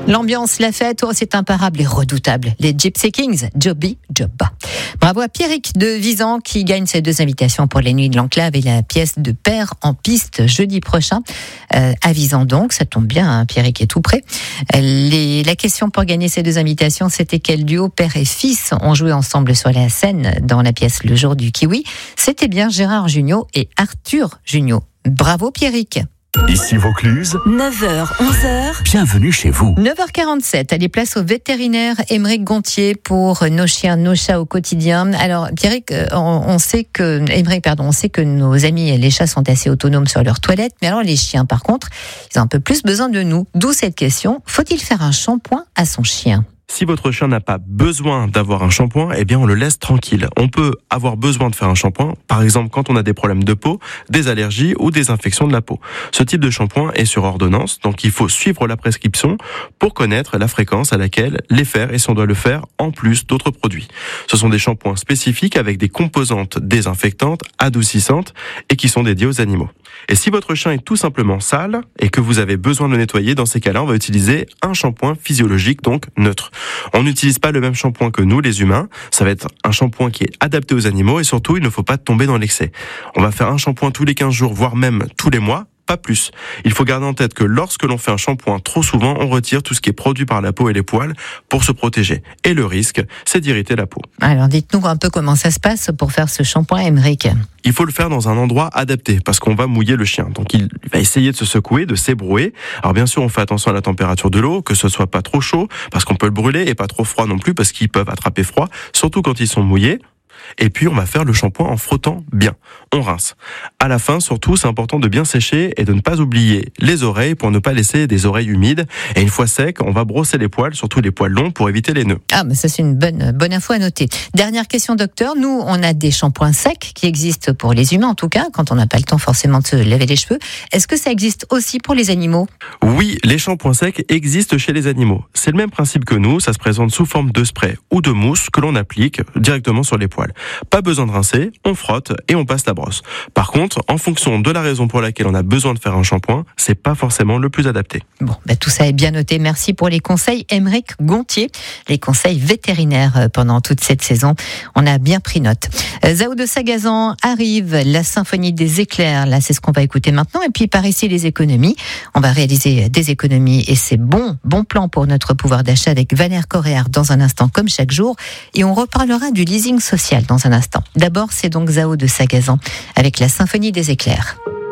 L'ambiance, la fête, c'est imparable et redoutable. Les Gypsy Kings, Joby Jobba. Bravo à Pierrick de Visan qui gagne ses 2 invitations pour les Nuits de l'Enclave et la pièce de Père en piste jeudi prochain. À Visan donc, ça tombe bien, hein, Pierrick est tout prêt. La question pour gagner ces 2 invitations, c'était quel duo père et fils ont joué ensemble sur la scène dans la pièce Le Jour du Kiwi. C'était bien Gérard Jugnot et Arthur Jugnot. Bravo Pierrick. Ici Vaucluse, 9h, 11h. bienvenue chez vous. 9h47, allez, place au vétérinaire Aymeric Gontier pour nos chiens, nos chats au quotidien. Alors, Pierrick, on sait que nos amis les chats sont assez autonomes sur leurs toilettes, mais alors les chiens, par contre, ils ont un peu plus besoin de nous. D'où cette question, faut-il faire un shampoing à son chien ? Si votre chien n'a pas besoin d'avoir un shampoing, eh bien on le laisse tranquille. On peut avoir besoin de faire un shampoing, par exemple quand on a des problèmes de peau, des allergies ou des infections de la peau. Ce type de shampoing est sur ordonnance, donc il faut suivre la prescription pour connaître la fréquence à laquelle les faire et si on doit le faire en plus d'autres produits. Ce sont des shampoings spécifiques avec des composantes désinfectantes, adoucissantes et qui sont dédiées aux animaux. Et si votre chien est tout simplement sale et que vous avez besoin de le nettoyer, dans ces cas-là, on va utiliser un shampoing physiologique, donc neutre. On n'utilise pas le même shampoing que nous, les humains. Ça va être un shampoing qui est adapté aux animaux et surtout, il ne faut pas tomber dans l'excès. On va faire un shampoing tous les 15 jours, voire même tous les mois. Pas plus. Il faut garder en tête que lorsque l'on fait un shampoing trop souvent, on retire tout ce qui est produit par la peau et les poils pour se protéger. Et le risque, c'est d'irriter la peau. Alors dites-nous un peu comment ça se passe pour faire ce shampoing, Aymeric. Il faut le faire dans un endroit adapté parce qu'on va mouiller le chien. Donc il va essayer de se secouer, de s'ébrouer. Alors bien sûr, on fait attention à la température de l'eau, que ce soit pas trop chaud parce qu'on peut le brûler et pas trop froid non plus parce qu'ils peuvent attraper froid, surtout quand ils sont mouillés. Et puis on va faire le shampoing en frottant bien. On rince. À la fin, surtout, c'est important de bien sécher et de ne pas oublier les oreilles pour ne pas laisser des oreilles humides. Et une fois sec, on va brosser les poils, surtout les poils longs, pour éviter les nœuds. Ah, mais ça c'est une bonne info à noter. Dernière question, docteur. Nous, on a des shampoings secs qui existent pour les humains, en tout cas, quand on n'a pas le temps forcément de se laver les cheveux. Est-ce que ça existe aussi pour les animaux ? Oui, les shampoings secs existent chez les animaux. C'est le même principe que nous, ça se présente sous forme de spray ou de mousse que l'on applique directement sur les poils. Pas besoin de rincer, on frotte et on passe la brosse. Par contre, en fonction de la raison pour laquelle on a besoin de faire un shampoing, c'est pas forcément le plus adapté. Bon, tout ça est bien noté. Merci pour les conseils, Aymeric Gontier, les conseils vétérinaires pendant toute cette saison. On a bien pris note. Zao de Sagazan arrive, la symphonie des éclairs. Là, c'est ce qu'on va écouter maintenant. Et puis par ici, les économies. On va réaliser des économies et c'est bon plan pour notre pouvoir d'achat avec Valère Coréard dans un instant, comme chaque jour. Et on reparlera du leasing social dans un instant. D'abord, c'est donc Zao de Sagazan avec la symphonie des éclairs.